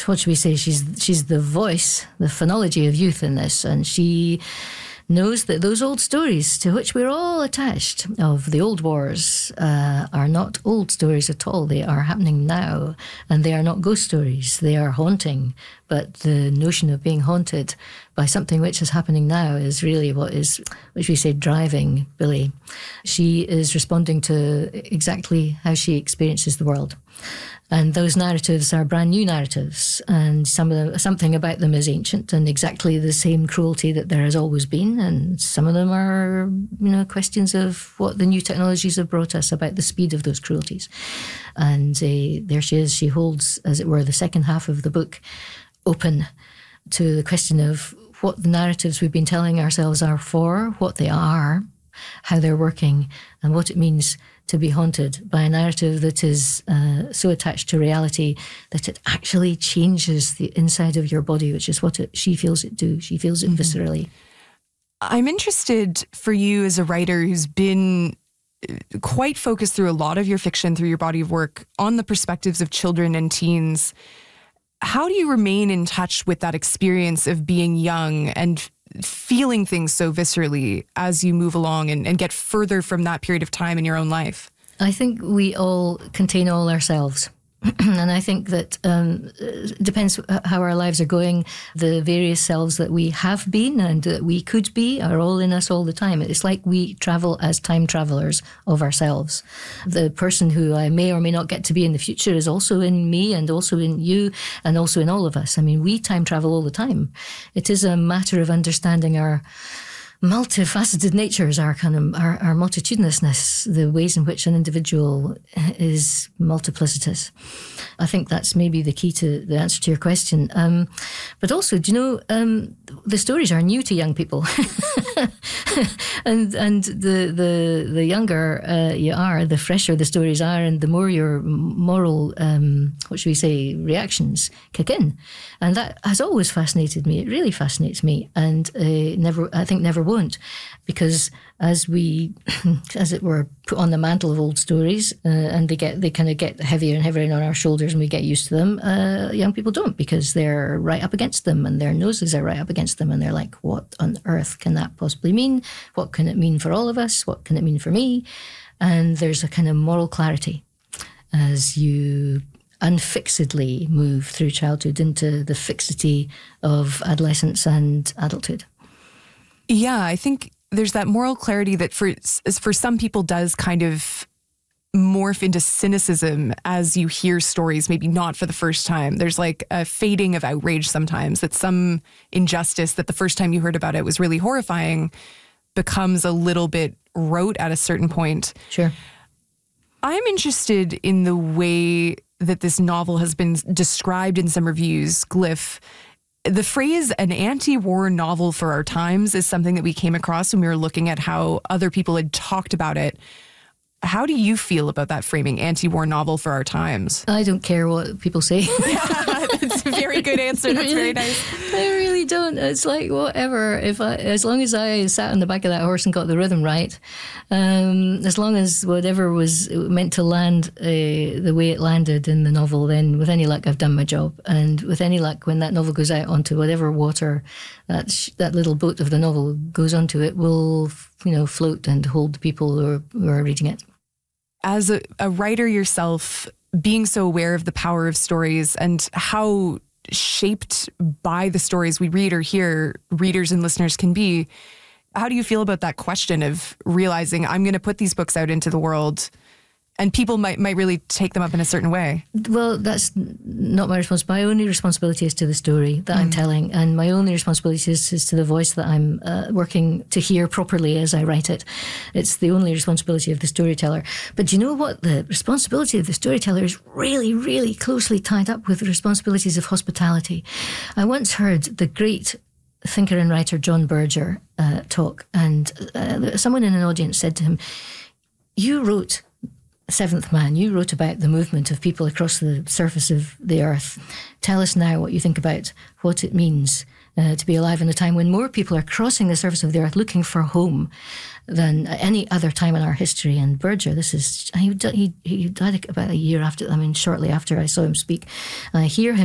what should we say? She's the voice, the phonology of youth in this, and she knows that those old stories to which we're all attached of the old wars are not old stories at all. They are happening now, and they are not ghost stories. They are haunting. But the notion of being haunted by something which is happening now is really which we say, driving Billy. She is responding to exactly how she experiences the world. And those narratives are brand new narratives, and something about them is ancient and exactly the same cruelty that there has always been. And some of them are, questions of what the new technologies have brought us about the speed of those cruelties. And there she is. She holds, as it were, the second half of the book open to the question of what the narratives we've been telling ourselves are for, what they are, how they're working, and what it means to be haunted by a narrative that is so attached to reality that it actually changes the inside of your body, which is what she feels it do. She feels it viscerally. I'm interested for you as a writer who's been quite focused through a lot of your fiction, through your body of work, on the perspectives of children and teens. How do you remain in touch with that experience of being young and feeling things so viscerally as you move along and get further from that period of time in your own life? I think we all contain all ourselves. And I think that it depends how our lives are going. The various selves that we have been and that we could be are all in us all the time. It's like we travel as time travelers of ourselves. The person who I may or may not get to be in the future is also in me and also in you and also in all of us. I mean, we time travel all the time. It is a matter of understanding our multifaceted natures, our multitudinousness, the ways in which an individual is multiplicitous. I think that's maybe the key to the answer to your question. But also, the stories are new to young people. and the younger you are, the fresher the stories are, and the more your moral, reactions kick in. And that has always fascinated me. It really fascinates me, and never won't, because as we, as it were, put on the mantle of old stories, and they kind of get heavier and heavier on our shoulders, and we get used to them. Young people don't, because they're right up against them, and their noses are right up against them, and they're like, "What on earth can that possibly mean? What can it mean for all of us? What can it mean for me?" And there's a kind of moral clarity as you unfixedly move through childhood into the fixity of adolescence and adulthood. Yeah, I think there's that moral clarity that for some people does kind of morph into cynicism as you hear stories, maybe not for the first time. There's like a fading of outrage sometimes, that some injustice that the first time you heard about it was really horrifying becomes a little bit rote at a certain point. Sure. I'm interested in the way that this novel has been described in some reviews, Glyph. The phrase "an anti-war novel for our times" is something that we came across when we were looking at how other people had talked about it. How do you feel about that framing, anti-war novel for our times? I don't care what people say. That's a very good answer. That's very nice. I really don't. It's like, whatever. As long as I sat on the back of that horse and got the rhythm right, as long as whatever was meant to land the way it landed in the novel, then with any luck, I've done my job. And with any luck, when that novel goes out onto whatever water that little boat of the novel goes onto, it will, float and hold the people who are reading it. As a writer yourself, being so aware of the power of stories and how shaped by the stories we read or hear readers and listeners can be, how do you feel about that question of realizing I'm going to put these books out into the world and people might really take them up in a certain way? Well, that's not my responsibility. My only responsibility is to the story that I'm telling, and my only responsibility is to the voice that I'm working to hear properly as I write it. It's the only responsibility of the storyteller. But you know what? The responsibility of the storyteller is really, really closely tied up with the responsibilities of hospitality. I once heard the great thinker and writer John Berger talk, and someone in an audience said to him, "You wrote Seventh Man, you wrote about the movement of people across the surface of the earth. Tell us now what you think about what it means to be alive in a time when more people are crossing the surface of the earth looking for home than any other time in our history." And Berger, he died about a year after, shortly after I saw him speak. And I hear him